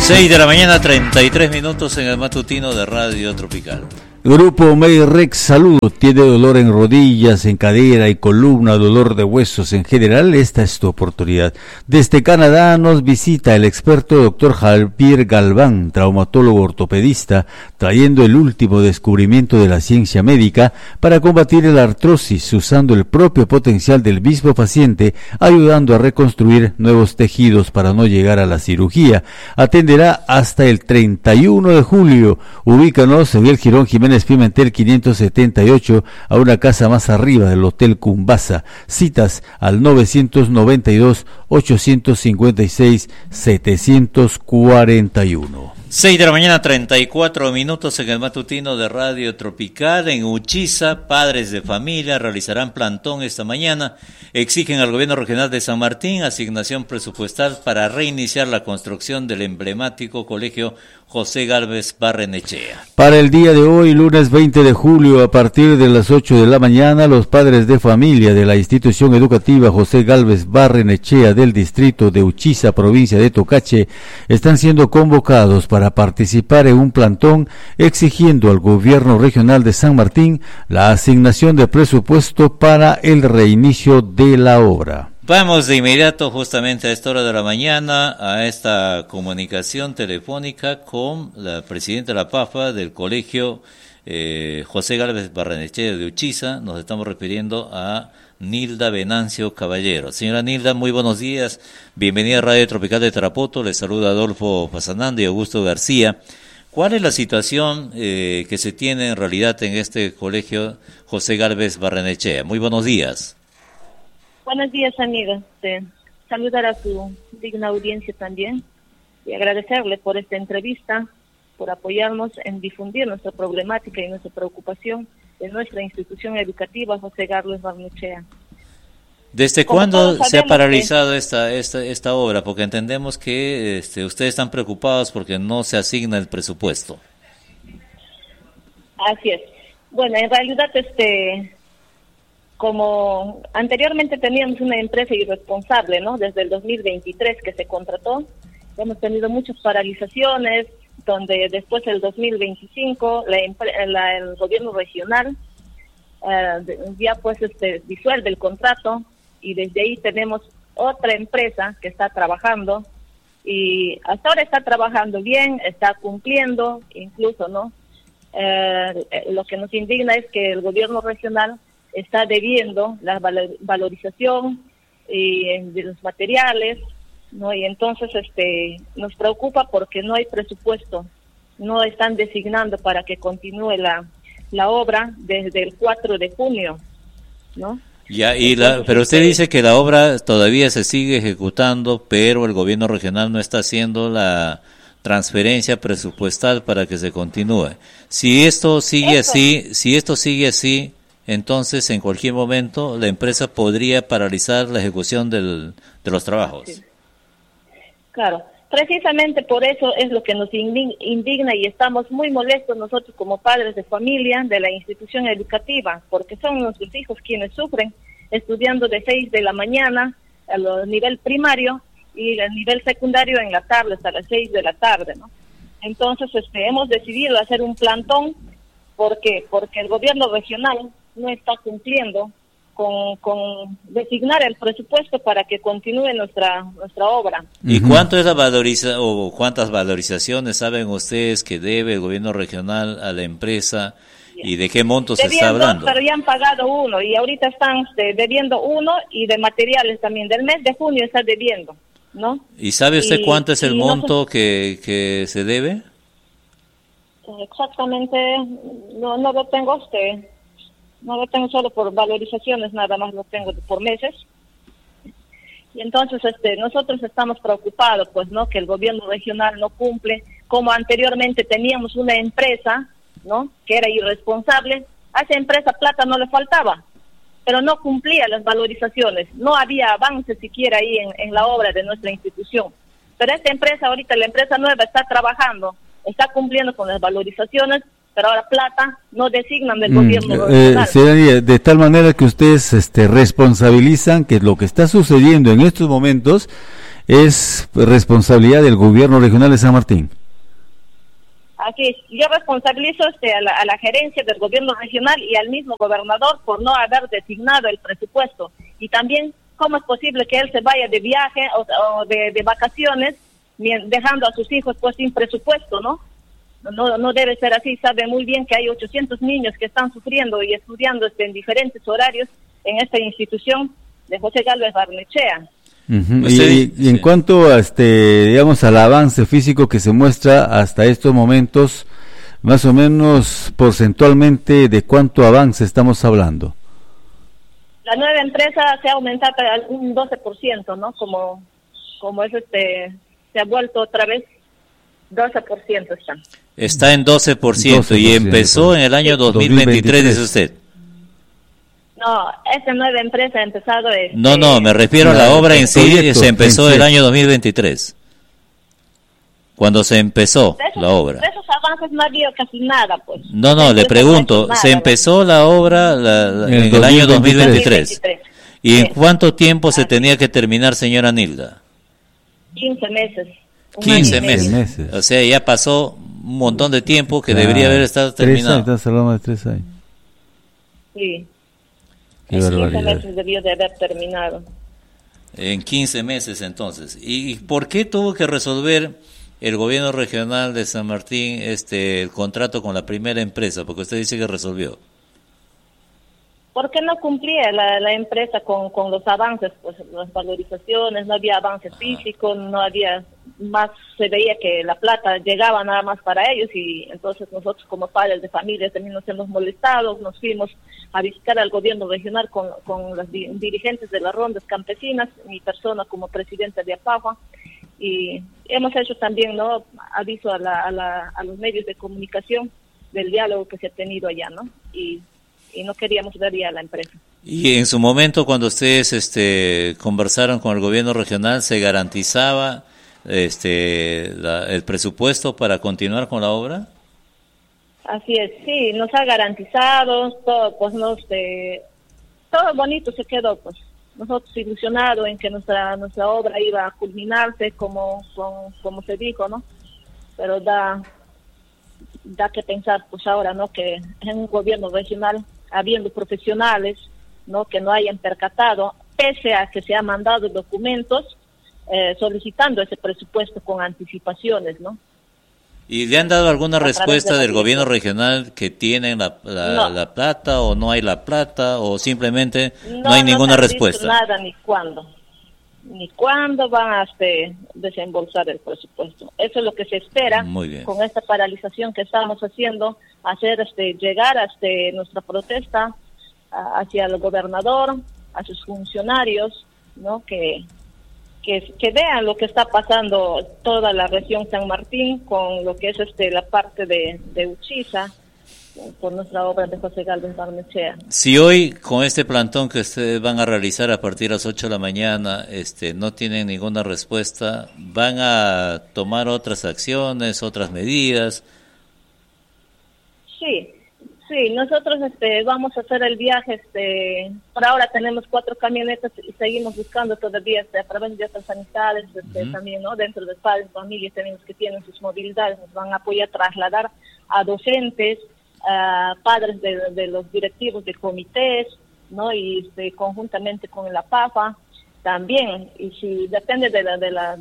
6 de la mañana, 33 minutos en el matutino de Radio Tropical. Grupo Mayrex Salud. ¿Tiene dolor en rodillas, en cadera y columna, dolor de huesos en general? Esta es tu oportunidad. Desde Canadá nos visita el experto Dr. Javier Galván, traumatólogo ortopedista, trayendo el último descubrimiento de la ciencia médica para combatir la artrosis, usando el propio potencial del mismo paciente, ayudando a reconstruir nuevos tejidos para no llegar a la cirugía. Atenderá hasta el 31 de julio. Ubícanos en el Girón Jiménez Pimentel 578, a una casa más arriba del Hotel Cumbasa. Citas al 992-856-741. 6 de la mañana, 34 minutos en el matutino de Radio Tropical. En Uchiza, padres de familia realizarán plantón esta mañana. Exigen al gobierno regional de San Martín asignación presupuestal para reiniciar la construcción del emblemático colegio José Gálvez Barrenechea. Para el día de hoy, lunes 20 de julio, a partir de las 8 de la mañana, los padres de familia de la institución educativa José Gálvez Barrenechea del distrito de Uchiza, provincia de Tocache, están siendo convocados para participar en un plantón exigiendo al gobierno regional de San Martín la asignación de presupuesto para el reinicio de la obra. Vamos de inmediato, justamente a esta hora de la mañana, a esta comunicación telefónica con la presidenta de la PAFA del colegio José Gálvez Barrenechea de Uchiza. Nos estamos refiriendo a Nilda Venancio Caballero. Señora Nilda, muy buenos días. Bienvenida a Radio Tropical de Tarapoto. Les saluda Adolfo Pasanando y Augusto García. ¿Cuál es la situación que se tiene en realidad en este colegio José Gálvez Barrenechea? Muy buenos días. Buenos días, amiga. Saludar a su digna audiencia también y agradecerle por esta entrevista, por apoyarnos en difundir nuestra problemática y nuestra preocupación de nuestra institución educativa José Gálvez Barrenechea. ¿Desde cuándo se ha paralizado esta obra? Porque entendemos que ustedes están preocupados porque no se asigna el presupuesto. Así es. Bueno, en realidad, como anteriormente teníamos una empresa irresponsable, ¿no? Desde el 2023 que se contrató, hemos tenido muchas paralizaciones, donde después del 2025 el gobierno regional ya pues disuelve el contrato, y desde ahí tenemos otra empresa que está trabajando, y hasta ahora está trabajando bien, está cumpliendo, incluso, ¿no? Lo que nos indigna es que el gobierno regional está debiendo la valorización de los materiales, ¿no? Y entonces nos preocupa porque no hay presupuesto, no están designando para que continúe la obra desde el 4 de junio, ¿no? Ya, pero usted dice que la obra todavía se sigue ejecutando, pero el gobierno regional no está haciendo la transferencia presupuestal para que se continúe. Si esto sigue así, entonces en cualquier momento la empresa podría paralizar la ejecución de los trabajos. Sí. Claro, precisamente por eso es lo que nos indigna y estamos muy molestos nosotros como padres de familia de la institución educativa, porque son nuestros hijos quienes sufren estudiando de 6 de la mañana a nivel primario y el nivel secundario en la tarde hasta las 6 de la tarde, ¿no? Entonces hemos decidido hacer un plantón. ¿Por qué? Porque el gobierno regional no está cumpliendo con designar el presupuesto para que continúe nuestra obra. ¿Y cuánto es cuántas valorizaciones saben ustedes que debe el gobierno regional a la empresa y de qué monto se está hablando? Pero ya han pagado uno y ahorita están debiendo uno, y de materiales también. Del mes de junio está debiendo, ¿no? ¿Y sabe usted cuánto es el monto que se debe? Exactamente, no lo tengo no lo tengo solo por valorizaciones, nada más lo tengo por meses. Y entonces nosotros estamos preocupados, pues, ¿no? Que el gobierno regional no cumple, como anteriormente teníamos una empresa, ¿no? Que era irresponsable. A esa empresa plata no le faltaba, pero no cumplía las valorizaciones, no había avance siquiera ahí en la obra de nuestra institución. Pero esta empresa ahorita, la empresa nueva, está trabajando, está cumpliendo con las valorizaciones, pero ahora plata no designan del gobierno regional. Señora, de tal manera que ustedes responsabilizan que lo que está sucediendo en estos momentos es responsabilidad del gobierno regional de San Martín. Así es, yo responsabilizo a la gerencia del gobierno regional y al mismo gobernador por no haber designado el presupuesto. Y también, ¿cómo es posible que él se vaya de viaje o de vacaciones dejando a sus hijos pues sin presupuesto, ¿no? No debe ser así. Sabe muy bien que hay 800 niños que están sufriendo y estudiando en diferentes horarios en esta institución de José Gálvez Barnechea. Uh-huh. Y en cuanto a digamos, al avance físico que se muestra hasta estos momentos, más o menos porcentualmente, ¿de cuánto avance estamos hablando? La nueva empresa se ha aumentado un 12%, ¿no? Como es se ha vuelto otra vez 12% está. Está en 12% y empezó en el año 2023, dice usted. No, esa nueva empresa ha empezado... No, me refiero a la obra en sí, se empezó el año 2023. Cuando se empezó la obra. De esos avances no ha habido casi nada, pues. No, le pregunto, se empezó la obra en el año 2023. ¿Y en cuánto tiempo se tenía que terminar, señora Nilda? 15 meses. 15 meses. O sea, ya pasó un montón de tiempo que debería haber estado terminado. 3 años, hablando de 3 años. Sí. Qué en 15 barbaridad. meses debió de haber terminado. En 15 meses entonces. ¿Y por qué tuvo que resolver el gobierno regional de San Martín el contrato con la primera empresa? Porque usted dice que resolvió. ¿Por qué no cumplía la empresa con los avances? Pues las valorizaciones, no había avance físico, no había más, se veía que la plata llegaba nada más para ellos y entonces nosotros como padres de familia también nos hemos molestado, nos fuimos a visitar al gobierno regional con los dirigentes de las rondas campesinas, mi persona como presidenta de APAFA, y hemos hecho también aviso a los medios de comunicación del diálogo que se ha tenido allá, ¿no? Y no queríamos ver ya la empresa. Y en su momento, cuando ustedes conversaron con el gobierno regional, ¿se garantizaba el presupuesto para continuar con la obra? Así es, sí, nos ha garantizado todo, pues todo bonito se quedó, pues nosotros ilusionados en que nuestra obra iba a culminarse como se dijo, ¿no? Pero da que pensar, pues ahora, ¿no? Que en un gobierno regional, habiendo profesionales, ¿no? Que no hayan percatado, pese a que se han mandado documentos solicitando ese presupuesto con anticipaciones, ¿no? ¿Y le han dado alguna respuesta del gobierno regional que tienen la plata o no hay la plata o simplemente no hay ninguna respuesta? No nada ni cuándo van a desembolsar el presupuesto. Eso es lo que se espera con esta paralización que estamos haciendo, hacer llegar nuestra protesta hacia el gobernador, a sus funcionarios, ¿no? Que vean lo que está pasando toda la región San Martín con lo que es la parte de Uchiza, por nuestra obra de José Gálvez Barnechea. Si hoy con este plantón que ustedes van a realizar a partir de las 8 de la mañana no tienen ninguna respuesta, ¿van a tomar otras acciones, otras medidas? Sí, nosotros vamos a hacer el viaje, por ahora tenemos 4 camionetas y seguimos buscando todavía a través de otras sanidades, también, ¿no? Dentro de padres, familias tenemos que tienen sus movilidades, nos van a apoyar, trasladar a docentes, padres de los directivos de comités, ¿no? Y conjuntamente con la PAFA también, y si depende de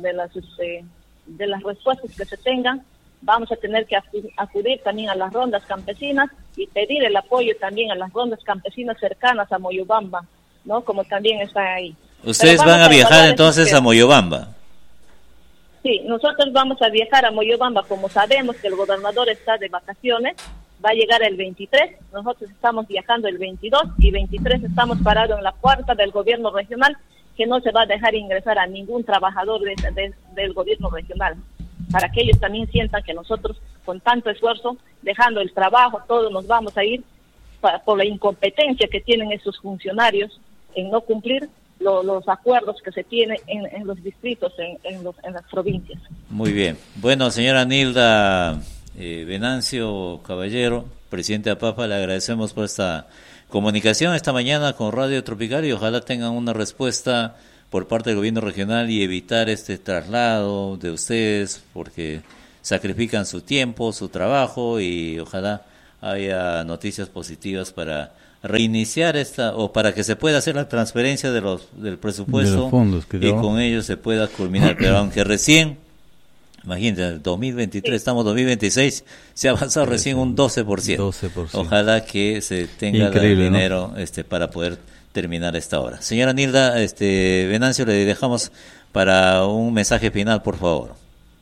las respuestas que se tengan, vamos a tener que acudir también a las rondas campesinas y pedir el apoyo también a las rondas campesinas cercanas a Moyobamba, ¿no? Como también están ahí. ¿Ustedes van a viajar entonces a Moyobamba? Sí, nosotros vamos a viajar a Moyobamba, como sabemos que el gobernador está de vacaciones, va a llegar el 23, nosotros estamos viajando el 22 y 23 estamos parados en la puerta del gobierno regional, que no se va a dejar ingresar a ningún trabajador del gobierno regional, para que ellos también sientan que nosotros, con tanto esfuerzo, dejando el trabajo, todos nos vamos a ir por la incompetencia que tienen esos funcionarios en no cumplir los acuerdos que se tienen en los distritos, en las provincias. Muy bien. Bueno, señora Nilda Venancio Caballero, presidente de APAFA, le agradecemos por esta comunicación esta mañana con Radio Tropical y ojalá tengan una respuesta por parte del gobierno regional y evitar este traslado de ustedes porque sacrifican su tiempo, su trabajo y ojalá haya noticias positivas para reiniciar o para que se pueda hacer la transferencia del presupuesto de los fondos y con ello se pueda culminar, pero aunque recién, imagínate, en el 2023, estamos en 2026, se ha avanzado recién un 12%. Ojalá que se tenga el dinero, ¿no? Para poder terminar esta hora. Señora Nilda, Venancio, le dejamos para un mensaje final, por favor.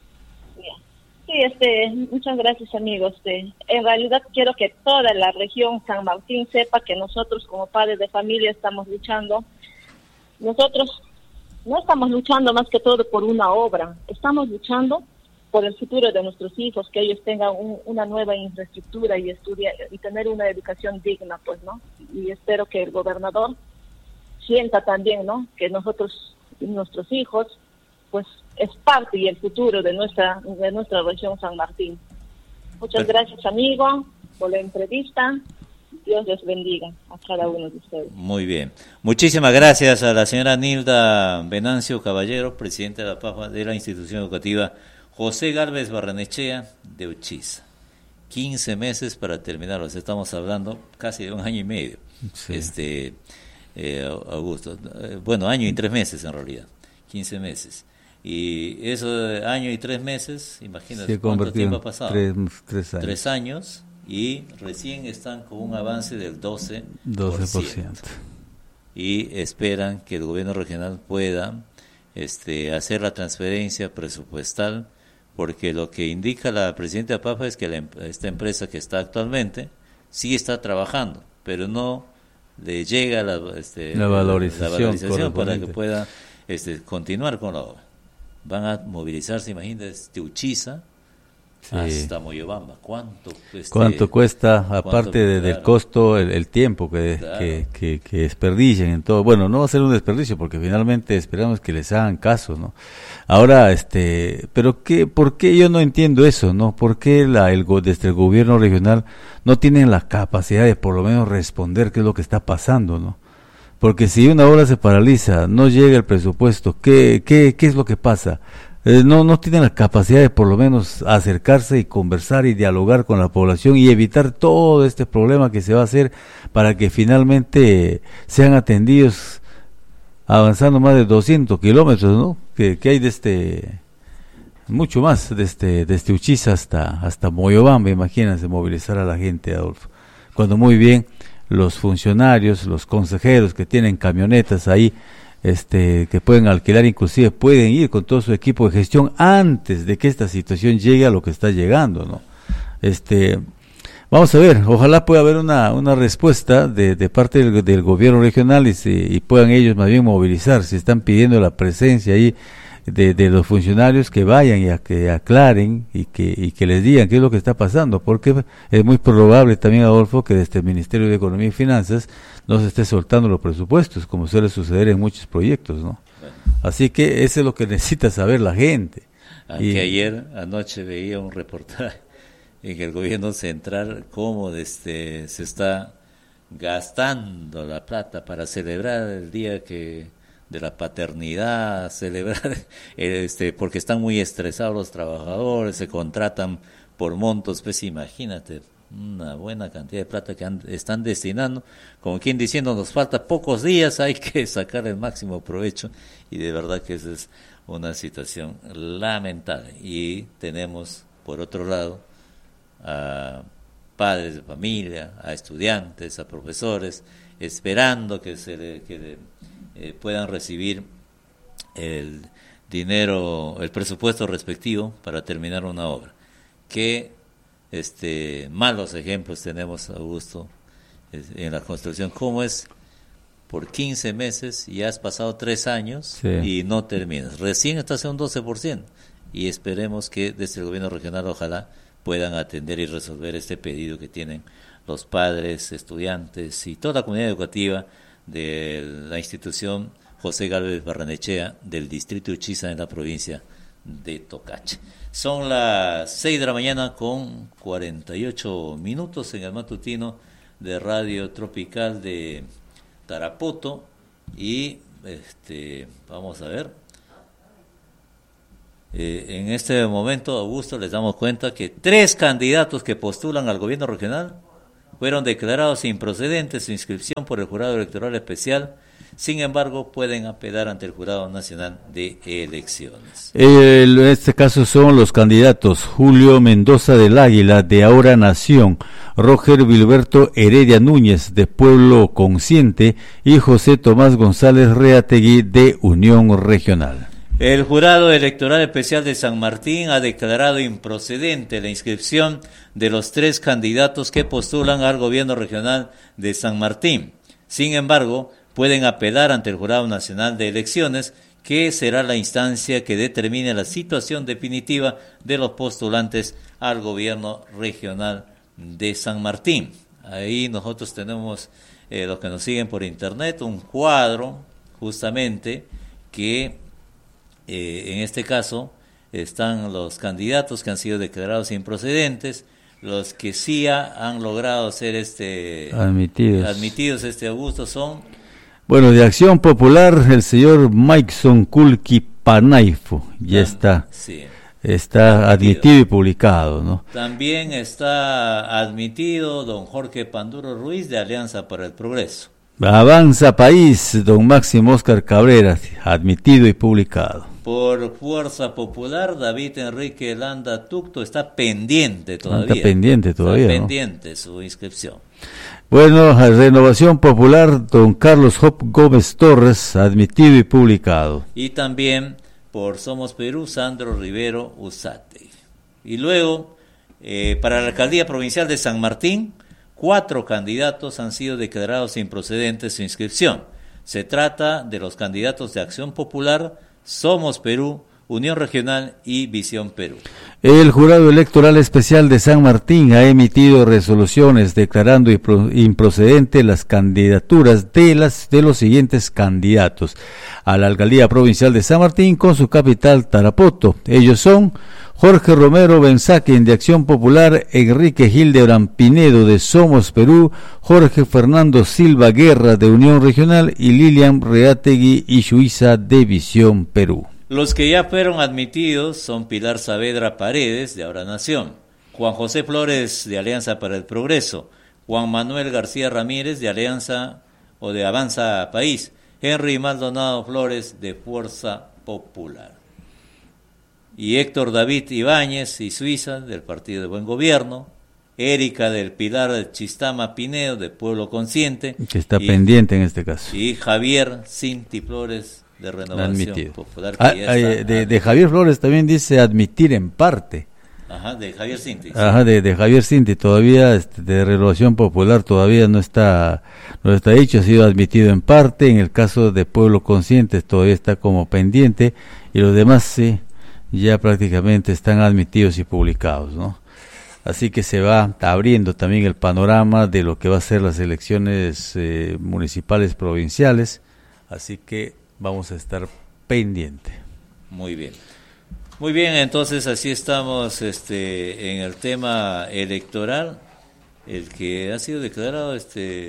Sí, muchas gracias, amigos. En realidad quiero que toda la región San Martín sepa que nosotros como padres de familia estamos luchando. Nosotros no estamos luchando más que todo por una obra, estamos luchando por el futuro de nuestros hijos, que ellos tengan una nueva infraestructura y estudiar y tener una educación digna, pues, ¿no? Y espero que el gobernador sienta también, ¿no? Que nuestros hijos, pues, es parte y el futuro de nuestra región San Martín. Muchas gracias, amigo, por la entrevista. Dios les bendiga a cada uno de ustedes. Muy bien. Muchísimas gracias a la señora Nilda Venancio Caballero, presidenta de la PAFA de la institución educativa José Gálvez Barrenechea de Uchiza. 15 meses para terminarlo. Estamos hablando casi de un año y medio. Sí. Augusto. Bueno, año y 3 meses en realidad. 15 meses. Y eso de año y 3 meses, imagínate cuánto tiempo ha pasado. 3 años. 3 años. Y recién están con un avance del 12%. Y esperan que el gobierno regional pueda hacer la transferencia presupuestal, porque lo que indica la presidenta de PAFA es que esta empresa que está actualmente sí está trabajando, pero no le llega la valorización para que pueda continuar con la obra. Van a movilizarse, imagínate, Uchiza hasta Moyobamba. ¿Cuánto cuesta, aparte del costo, el tiempo que desperdicien en todo? Bueno, no va a ser un desperdicio porque finalmente esperamos que les hagan caso, ¿no? Ahora, pero ¿por qué yo no entiendo eso, no? ¿Por qué desde el gobierno regional no tienen la capacidad de por lo menos responder qué es lo que está pasando, no? Porque si una obra se paraliza, no llega el presupuesto, ¿qué es lo que pasa? No tienen la capacidad de por lo menos acercarse y conversar y dialogar con la población y evitar todo este problema que se va a hacer para que finalmente sean atendidos avanzando más de 200 kilómetros, ¿no? Que hay mucho más desde Uchiza hasta Moyobamba. Imagínense movilizar a la gente, Adolfo, cuando muy bien los funcionarios, los consejeros que tienen camionetas ahí, que pueden alquilar, inclusive pueden ir con todo su equipo de gestión antes de que esta situación llegue a lo que está llegando, ¿no? Vamos a ver, ojalá pueda haber una respuesta de parte del gobierno regional y puedan ellos más bien movilizarse. Están pidiendo la presencia ahí de los funcionarios que vayan y que aclaren y que les digan qué es lo que está pasando, porque es muy probable también, Adolfo, que desde el Ministerio de Economía y Finanzas no se esté soltando los presupuestos, como suele suceder en muchos proyectos, ¿no? Bueno. Así que eso es lo que necesita saber la gente. Anoche veía un reportaje en el gobierno central cómo se está gastando la plata para celebrar el día de la paternidad, celebrar porque están muy estresados los trabajadores, se contratan por montos, pues imagínate, una buena cantidad de plata que están destinando, como quien diciendo, nos falta pocos días, hay que sacar el máximo provecho, y de verdad que esa es una situación lamentable. Y tenemos, por otro lado, a padres de familia, a estudiantes, a profesores, esperando que puedan recibir el dinero, el presupuesto respectivo para terminar una obra. Qué malos ejemplos tenemos, Augusto, en la construcción. ¿Cómo es? Por 15 meses y has pasado 3 años y no terminas. Recién estás en un 12%, y esperemos que desde el gobierno regional ojalá puedan atender y resolver este pedido que tienen los padres, estudiantes y toda la comunidad educativa de la institución José Gálvez Barrenechea del distrito de Uchiza en la provincia de Tocache. Son las 6 de la mañana con 48 minutos en el matutino de Radio Tropical de Tarapoto y vamos a ver. En este momento, Augusto, les damos cuenta que 3 candidatos que postulan al gobierno regional fueron declarados improcedentes su inscripción por el Jurado Electoral Especial. Sin embargo, pueden apelar ante el Jurado Nacional de Elecciones. En este caso son los candidatos Julio Mendoza del Águila, de Ahora Nación, Roger Vilberto Heredia Núñez, de Pueblo Consciente, y José Tomás González Reategui, de Unión Regional. El Jurado Electoral Especial de San Martín ha declarado improcedente la inscripción de los 3 candidatos que postulan al gobierno regional de San Martín. Sin embargo, pueden apelar ante el Jurado Nacional de Elecciones, que será la instancia que determine la situación definitiva de los postulantes al gobierno regional de San Martín. Ahí nosotros tenemos, los que nos siguen por internet, un cuadro justamente que en este caso están los candidatos que han sido declarados improcedentes, los que sí han logrado ser admitidos Augusto son... Bueno, de Acción Popular, el señor Maikson Kulki Panaifo, ya está admitido y publicado, ¿no? También está admitido don Jorge Panduro Ruiz, de Alianza para el Progreso. Avanza País, don Máximo Oscar Cabrera, admitido y publicado. Por Fuerza Popular, David Enrique Landa Tucto está pendiente todavía. Está pendiente ¿no? Su inscripción. Bueno, Renovación Popular, don Carlos Hop Gómez Torres, admitido y publicado. Y también por Somos Perú, Sandro Rivero Usate. Y luego, para la Alcaldía Provincial de San Martín, 4 candidatos han sido declarados improcedentes su inscripción. Se trata de los candidatos de Acción Popular, Somos Perú, Unión Regional y Visión Perú. El Jurado Electoral Especial de San Martín ha emitido resoluciones declarando improcedente las candidaturas de los siguientes candidatos a la Alcaldía Provincial de San Martín con su capital Tarapoto. Ellos son Jorge Romero Benzaquén, de Acción Popular, Enrique Hildebrand Pinedo, de Somos Perú, Jorge Fernando Silva Guerra, de Unión Regional, y Lilian Reategui Ishuiza, de Visión Perú. Los que ya fueron admitidos son Pilar Saavedra Paredes, de Ahora Nación, Juan José Flores, de Alianza para el Progreso, Juan Manuel García Ramírez, de Alianza o de Avanza País, Henry Maldonado Flores, de Fuerza Popular, y Héctor David Ibáñez y Suiza, del Partido de Buen Gobierno, Erika del Pilar Chistama Pinedo, de Pueblo Consciente, que está pendiente en este caso, y Javier Cinti Flores, de Renovación Popular. De Javier Flores también dice admitir en parte. Ajá, de Javier Cinti. Ajá, de Javier Cinti, todavía de Renovación Popular todavía no está dicho, ha sido admitido en parte. En el caso de Pueblo Consciente todavía está como pendiente, y los demás sí, ya prácticamente están admitidos y publicados, ¿no? Así que se va abriendo también el panorama de lo que va a ser las elecciones municipales provinciales, así que vamos a estar pendiente. Muy bien. Muy bien, entonces así estamos en el tema electoral. El que ha sido declarado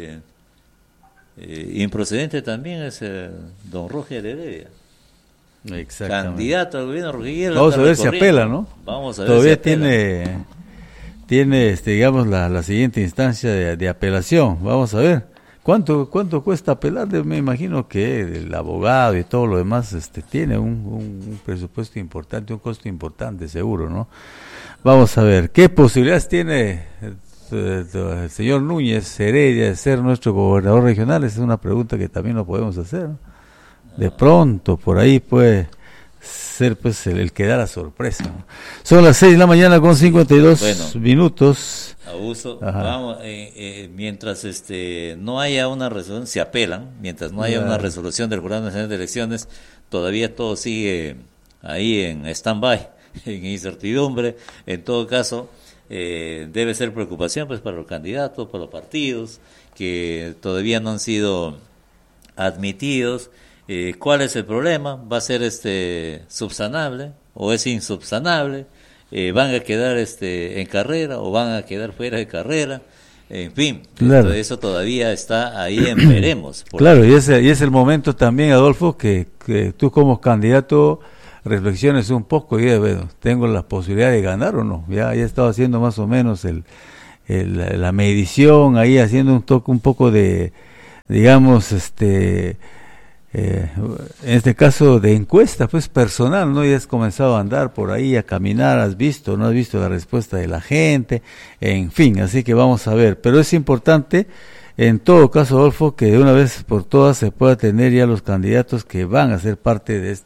improcedente también es don Roger Heredia. Exactamente. Candidato al gobierno regional. Vamos a ver si apela, ¿no? Vamos a ver todavía si apela. tiene digamos la siguiente instancia de apelación. Vamos a ver. ¿Cuánto cuesta apelar? Me imagino que el abogado y todo lo demás tiene un presupuesto importante, un costo importante seguro, ¿no? Vamos a ver, ¿qué posibilidades tiene el señor Núñez Heredia de ser nuestro gobernador regional? Esa es una pregunta que también lo podemos hacer, ¿no? De pronto, por ahí puede ser pues el que da la sorpresa, ¿no? Son las 6 de la mañana con 52 minutos. Augusto, vamos, mientras no haya una resolución, se apelan, mientras no haya una resolución del Jurado Nacional de Elecciones, todavía todo sigue ahí en stand-by, en incertidumbre. En todo caso, debe ser preocupación pues para los candidatos, para los partidos que todavía no han sido admitidos. ¿Cuál es el problema? ¿Va a ser subsanable o es insubsanable, van a quedar en carrera o van a quedar fuera de carrera, en fin, claro. Eso todavía está ahí en veremos. Claro, y es el momento también, Adolfo, que tú como candidato reflexiones un poco y digas, bueno, ¿tengo la posibilidad de ganar o no? Ya he estado haciendo más o menos la medición, ahí haciendo un poco de, digamos, en este caso de encuesta, pues personal, ¿no? Y has comenzado a andar por ahí, a caminar, no has visto la respuesta de la gente, en fin, así que vamos a ver. Pero es importante, en todo caso, Adolfo, que de una vez por todas se pueda tener ya los candidatos que van a ser parte de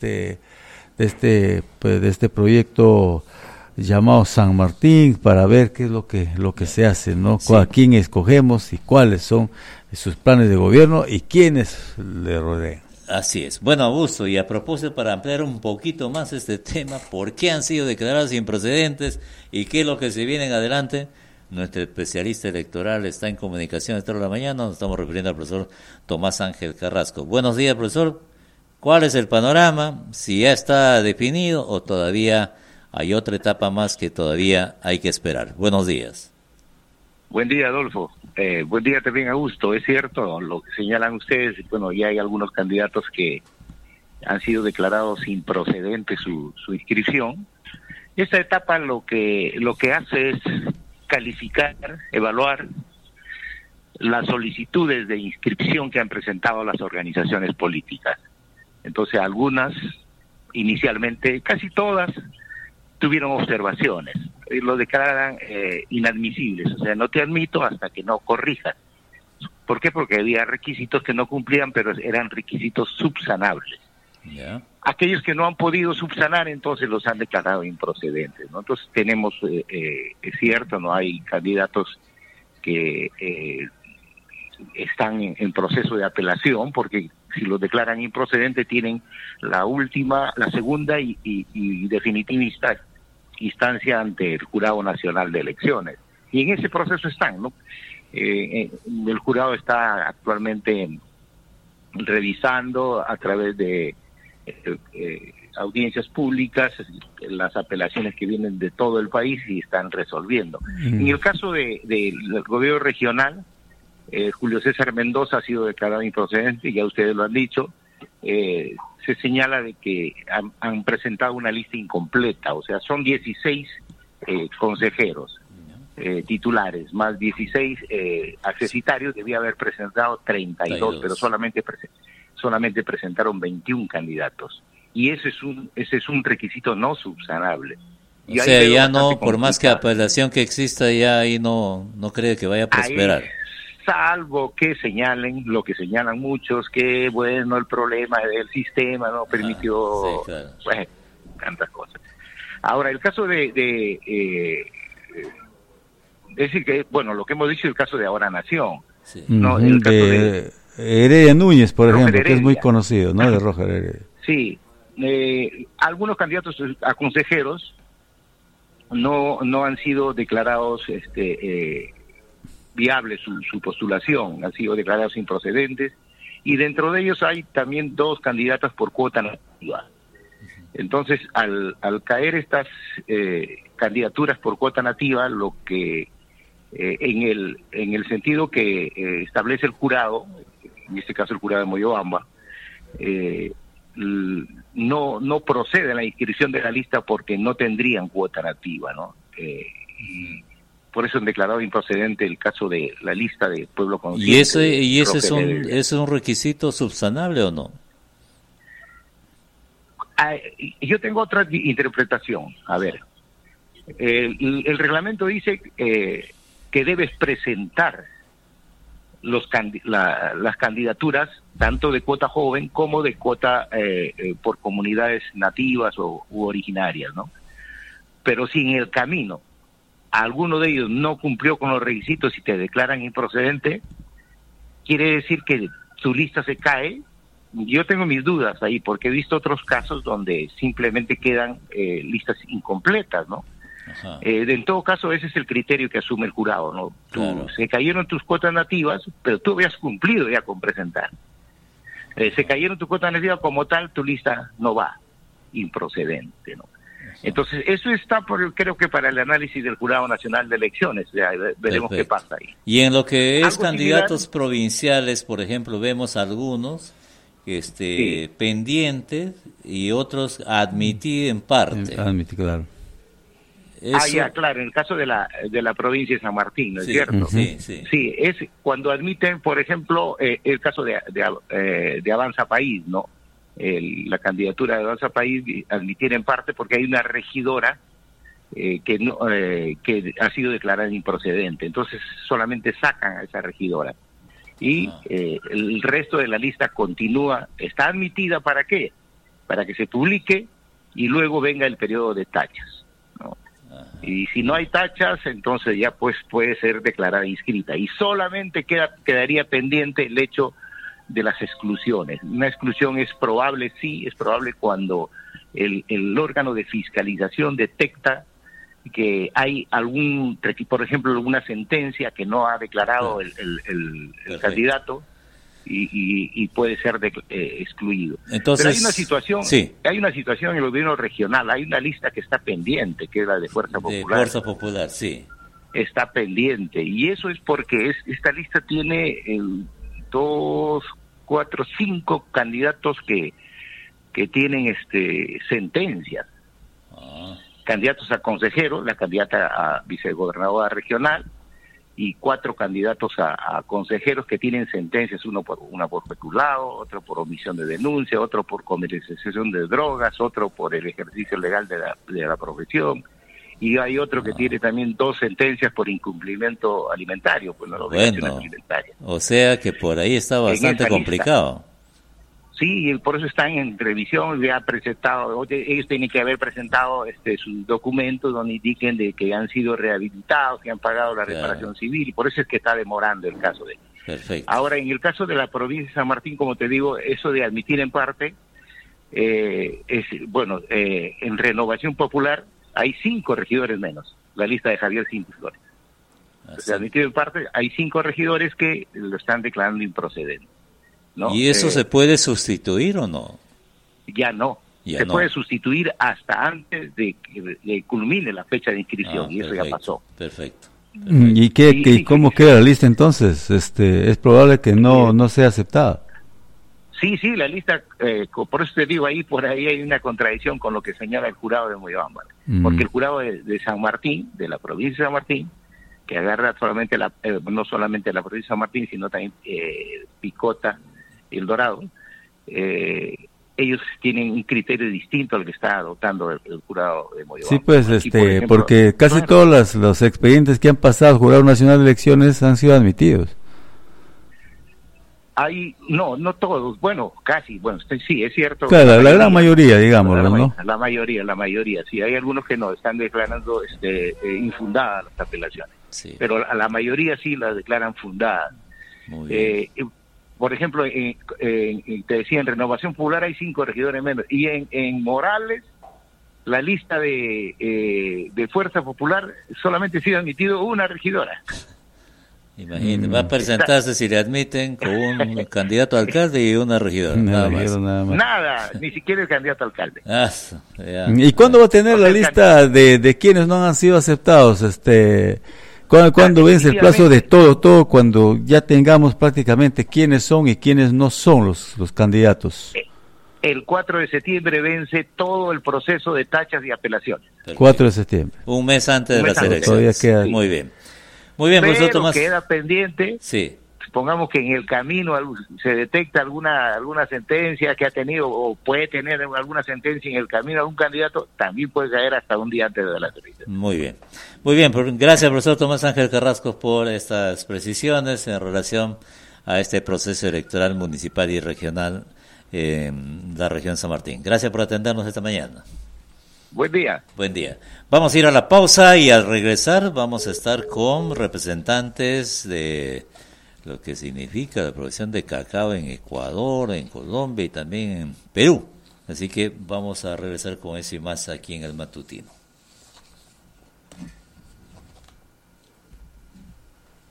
este proyecto llamado San Martín, para ver qué es lo que se hace, ¿no? Sí. A quién escogemos y cuáles son sus planes de gobierno y quiénes le rodean. Así es. Bueno, Augusto, y a propósito, para ampliar un poquito más este tema, ¿por qué han sido declarados improcedentes y qué es lo que se viene en adelante? Nuestro especialista electoral está en comunicación esta hora de la mañana. Nos estamos refiriendo al profesor Tomás Ángel Carrasco. Buenos días, profesor. ¿Cuál es el panorama? Si ya está definido o todavía hay otra etapa más que todavía hay que esperar. Buenos días. Buen día, Adolfo. Buen día también, Augusto. Es cierto lo que señalan ustedes. Bueno, ya hay algunos candidatos que han sido declarados improcedentes su inscripción. Esta etapa lo que hace es calificar, evaluar las solicitudes de inscripción que han presentado las organizaciones políticas. Entonces, algunas, inicialmente, casi todas, tuvieron observaciones y lo declaran inadmisibles. O sea, no te admito hasta que no corrijas. ¿Por qué? Porque había requisitos que no cumplían, pero eran requisitos subsanables. Yeah. Aquellos que no han podido subsanar, entonces los han declarado improcedentes, ¿no? Entonces tenemos, es cierto, no hay candidatos que están en proceso de apelación, porque si los declaran improcedentes tienen la segunda y definitiva instancia ante el Jurado Nacional de Elecciones. Y en ese proceso están, ¿no? El jurado está actualmente revisando a través de audiencias públicas las apelaciones que vienen de todo el país y están resolviendo. En el caso del gobierno regional, Julio César Mendoza ha sido declarado improcedente, ya ustedes lo han dicho. Se señala de que han presentado una lista incompleta, o sea, son 16 consejeros titulares, más 16 accesitarios. Debía haber presentado 32, pero solamente presentaron 21 candidatos. Y ese es un requisito no subsanable. Y o sea, ya no, por más que apelación que exista, ya ahí no cree que vaya a prosperar. Salvo que señalen lo que señalan muchos, que bueno, el problema del sistema no permitió, sí, claro. Bueno, tantas cosas. Ahora, el caso de decir que, bueno, lo que hemos dicho, el caso de Ahora Nación, sí. No, el caso de Heredia Núñez, por ejemplo, Heredia, que es muy conocido, ¿no? De Roger Heredia. Sí, algunos candidatos a consejeros no han sido declarados viable su postulación, han sido declarados improcedentes, y dentro de ellos hay también 2 candidatos por cuota nativa. Entonces, al caer estas candidaturas por cuota nativa, lo que en el sentido que establece el jurado, en este caso el jurado de Moyobamba, no procede la inscripción de la lista porque no tendrían cuota nativa, ¿no? Y por eso han declarado improcedente el caso de la lista de Pueblo Consciente. ¿Y ese es un requisito subsanable o no? Yo tengo otra interpretación. A ver, el reglamento dice que debes presentar las candidaturas tanto de cuota joven como de cuota por comunidades nativas u originarias, ¿no? Pero si en el camino alguno de ellos no cumplió con los requisitos y te declaran improcedente, quiere decir que tu lista se cae. Yo tengo mis dudas ahí, porque he visto otros casos donde simplemente quedan listas incompletas, ¿no? En todo caso, ese es el criterio que asume el jurado, ¿no? Claro. Se cayeron tus cuotas nativas, pero tú habías cumplido ya con presentar. Se cayeron tus cuotas nativas, como tal, tu lista no va improcedente, ¿no? Entonces, eso está, creo que para el análisis del Jurado Nacional de Elecciones. Ya, veremos qué pasa ahí. Y en lo que es Algo candidatos similar, provinciales, por ejemplo, vemos algunos sí, pendientes y otros admitir en parte. Admitir, claro. Eso, ya, claro, en el caso de la provincia de San Martín, ¿no es sí, cierto? sí, sí. Sí, es cuando admiten, por ejemplo, el caso de Avanza País, ¿no? La candidatura de Avanza País admitir en parte porque hay una regidora que ha sido declarada improcedente, entonces solamente sacan a esa regidora y el resto de la lista continúa, está admitida. ¿Para qué? Para que se publique y luego venga el periodo de tachas, ¿no? Y si no hay tachas, entonces ya pues puede ser declarada inscrita y solamente quedaría pendiente el hecho de las exclusiones. Una exclusión es probable, sí, es probable cuando el órgano de fiscalización detecta que hay por ejemplo, alguna sentencia que no ha declarado el candidato y puede ser excluido. Entonces, pero hay una situación en el gobierno regional, hay una lista que está pendiente, que es la de Fuerza Popular. De Fuerza Popular, sí. Está pendiente, y eso es porque esta lista tiene 2, 4, 5 candidatos que tienen sentencias. Candidatos a consejeros, la candidata a vicegobernadora regional, y 4 candidatos a consejeros que tienen sentencias, una por peculado, otro por omisión de denuncia, otro por comercialización de drogas, otro por el ejercicio legal de la profesión, y hay otro que tiene también 2 sentencias por incumplimiento alimentario, pues no lo Bueno, alimentaria. O sea que por ahí está bastante complicado. Sí, y por eso están en revisión, ya presentado, ellos tienen que haber presentado sus documentos donde indiquen de que han sido rehabilitados, que han pagado la reparación civil, y por eso es que está demorando el caso de ellos. Perfecto. Ahora, en el caso de la provincia de San Martín, como te digo, eso de admitir en parte, en Renovación Popular hay 5 regidores menos, la lista de Javier Cinti Flores. Se admitido en parte, hay 5 regidores que lo están declarando improcedente, ¿no? ¿Y eso se puede sustituir o no? Ya no. Se puede sustituir hasta antes de que culmine la fecha de inscripción, y eso ya pasó. Perfecto. ¿Y cómo queda la lista entonces? Es probable que no sea aceptada. Sí, la lista, por eso te digo, por ahí hay una contradicción con lo que señala el jurado de Moyobamba, porque el jurado de San Martín, de la provincia de San Martín, que agarra solamente no solamente la provincia de San Martín, sino también Picota y El Dorado, ellos tienen un criterio distinto al que está adoptando el jurado de Moyobamba. Sí, pues, aquí, por ejemplo, porque casi todos los expedientes que han pasado al Jurado Nacional de Elecciones han sido admitidos. No todos, casi, sí, es cierto. Claro, la gran mayoría, digámoslo, ¿no? La mayoría, sí, hay algunos que no, están declarando infundadas las apelaciones, sí. Pero a la mayoría sí las declaran fundadas. Muy bien. Por ejemplo, te decía, en Renovación Popular hay 5 regidores menos, y en Morales, la lista de Fuerza Popular solamente ha sido admitido una regidora. Imagínate, va a presentarse si le admiten con un candidato a alcalde y una regidora, nada más. Nada, ni siquiera el candidato a alcalde. ¿Y cuándo va a tener la lista de quienes no han sido aceptados? ¿Cuándo vence el plazo de todo, cuando ya tengamos prácticamente quiénes son y quiénes no son los candidatos? El 4 de septiembre vence todo el proceso de tachas y apelaciones. Perfecto. 4 de septiembre. Un mes antes de las elecciones. Queda... Muy bien. Muy bien, pero profesor Tomás. Queda pendiente. Sí. Supongamos que en el camino se detecta alguna sentencia que ha tenido o puede tener alguna sentencia en el camino a un candidato, también puede caer hasta un día antes de la elección. Muy bien. Gracias, profesor Tomás Ángel Carrasco, por estas precisiones en relación a este proceso electoral municipal y regional en la región San Martín. Gracias por atendernos esta mañana. Buen día. Buen día. Vamos a ir a la pausa y al regresar vamos a estar con representantes de lo que significa la producción de cacao en Ecuador, en Colombia y también en Perú. Así que vamos a regresar con eso y más aquí en el Matutino.